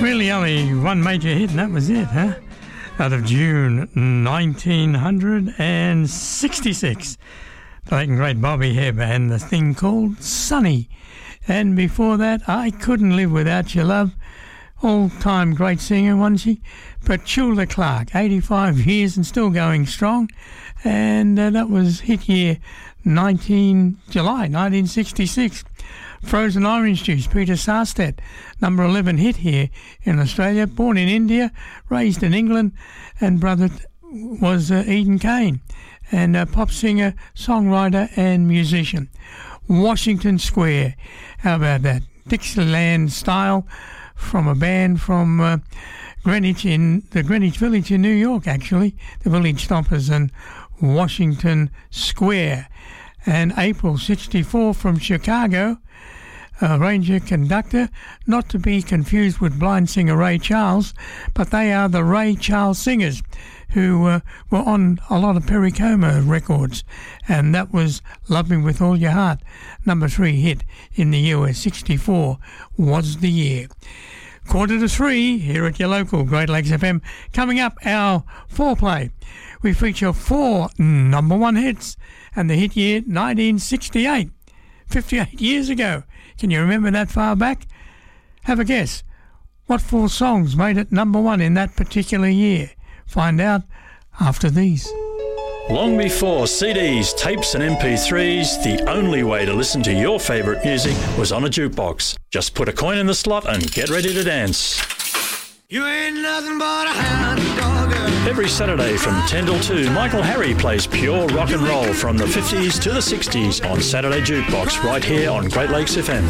really only one major hit, and that was it, huh? Out of June 1966. The late and great Bobby Hebb and the thing called Sunny. And before that, I Couldn't Live Without Your Love. All-time great singer, wasn't she? Petula Clark, 85 years and still going strong. And that was hit year July 1966. Frozen Orange Juice, Peter Sarstedt, number 11 hit here in Australia. Born in India, raised in England, and brother was Eden Kane, and a pop singer, songwriter and musician. Washington Square, how about that? Dixieland style from a band from Greenwich, in the Greenwich Village in New York, actually, the Village Stompers, and Washington Square. And April 64 from Chicago, arranger conductor, not to be confused with blind singer Ray Charles, but they are the Ray Charles Singers, who were on a lot of Perry Como records, and that was Love Me With All Your Heart, number 3 hit in the US. 64 was the year. 2:45 here at your local Great Lakes FM. Coming up, our foreplay. We feature 4 number 1 hits, and the hit year 1968, 58 years ago. Can you remember that far back? Have a guess. What 4 songs made it number 1 in that particular year? Find out after these. Long before CDs, tapes and MP3s, the only way to listen to your favourite music was on a jukebox. Just put a coin in the slot and get ready to dance. You ain't nothing but a hound dog. Every Saturday from 10 till 2, Michael Harry plays pure rock and roll from the 50s to the 60s on Saturday Jukebox right here on Great Lakes FM.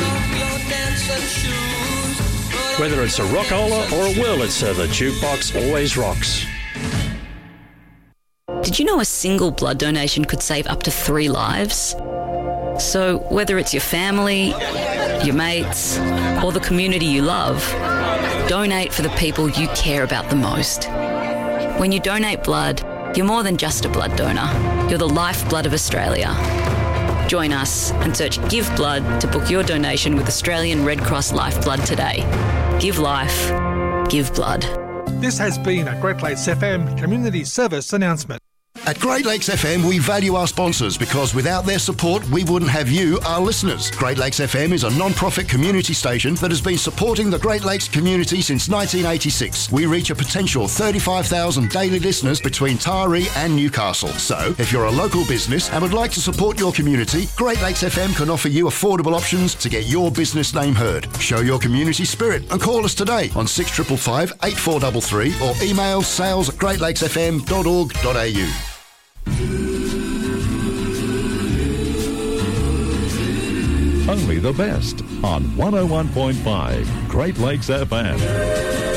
Whether it's a rockola or a Wurlitzer, the jukebox always rocks. Did you know a single blood donation could save up to 3 lives? So whether it's your family, your mates, or the community you love, donate for the people you care about the most. When you donate blood, you're more than just a blood donor. You're the lifeblood of Australia. Join us and search Give Blood to book your donation with Australian Red Cross Lifeblood today. Give life, give blood. This has been a Great Lakes FM community service announcement. At Great Lakes FM, we value our sponsors because without their support, we wouldn't have you, our listeners. Great Lakes FM is a non-profit community station that has been supporting the Great Lakes community since 1986. We reach a potential 35,000 daily listeners between Taree and Newcastle. So, if you're a local business and would like to support your community, Great Lakes FM can offer you affordable options to get your business name heard. Show your community spirit and call us today on 6555 8433 or email sales@greatlakesfm.org.au. Only the best on 101.5 Great Lakes FM.